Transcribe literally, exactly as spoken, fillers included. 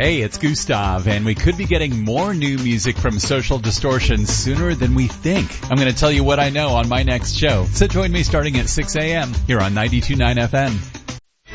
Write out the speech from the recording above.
Hey, it's Gustav, and we could be getting more new music from Social Distortion sooner than we think. I'm going to tell you what I know on my next show, so join me starting at six a.m. here on ninety-two point nine F M.